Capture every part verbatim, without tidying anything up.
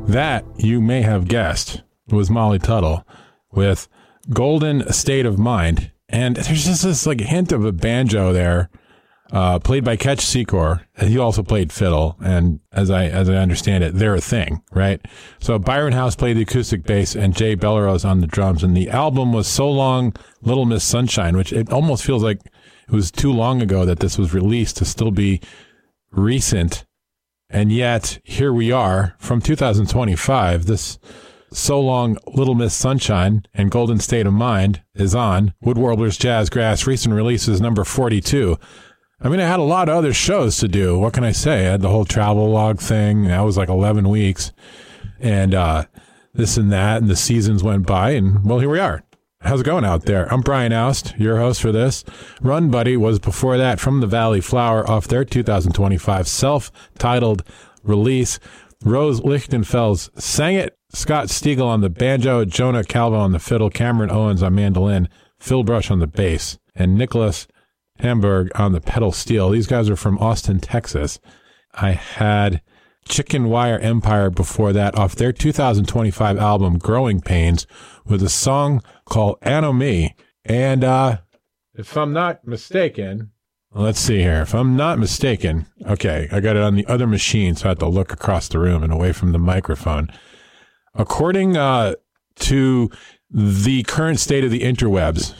That, you may have guessed, was Molly Tuttle with Golden State of Mind. And there's just this like hint of a banjo there, uh, played by Ketch Secor. He also played fiddle. And as I, as I understand it, they're a thing, right? So Byron House played the acoustic bass and Jay Belrose on the drums. And the album was So Long, Little Miss Sunshine, which it almost feels like it was too long ago that this was released to still be recent. And yet here we are from two thousand twenty-five. This So Long, Little Miss Sunshine and Golden State of Mind is on Wood Warblers Jazz Grass. Recent releases number forty-two. I mean, I had a lot of other shows to do. What can I say? I had the whole travel log thing. That was like eleven weeks. And uh, this and that. And the seasons went by. And, well, here we are. How's it going out there? I'm Brian Oust, your host for this. Run Buddy was before that from the Valley Flower off their two thousand twenty-five self-titled release. Rose Lichtenfels sang it. Scott Stiegel on the banjo, Jonah Calvo on the fiddle, Cameron Owens on mandolin, Phil Brush on the bass, and Nicholas Hamburg on the pedal steel. These guys are from Austin, Texas. I had Chicken Wire Empire before that off their two thousand twenty-five album Growing Pains with a song called Anomie. And uh, if I'm not mistaken, let's see here. If I'm not mistaken, okay, I got it on the other machine, so I have to look across the room and away from the microphone. According uh, to the current state of the interwebs,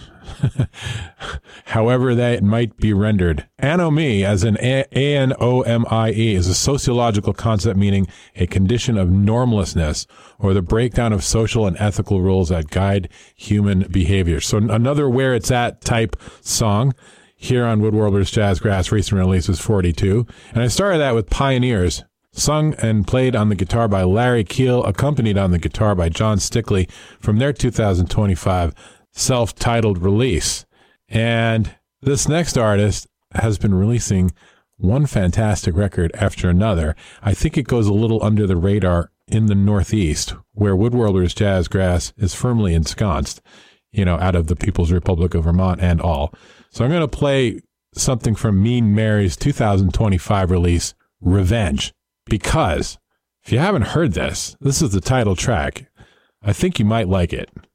however that might be rendered, anomie, as in A N O M I E, is a sociological concept meaning a condition of normlessness or the breakdown of social and ethical rules that guide human behavior. So another Where It's At type song here on Wood Warblers Jazz Grass. Recent release was forty-two. And I started that with Pioneers, sung and played on the guitar by Larry Keel, accompanied on the guitar by John Stickley from their two thousand twenty-five self-titled release. And this next artist has been releasing one fantastic record after another. I think it goes a little under the radar in the Northeast, where Wood Warblers Jazz Grass is firmly ensconced, you know, out of the People's Republic of Vermont and all. So I'm going to play something from Mean Mary's two thousand twenty-five release, Revenge, because if you haven't heard this, this is the title track. I think you might like it.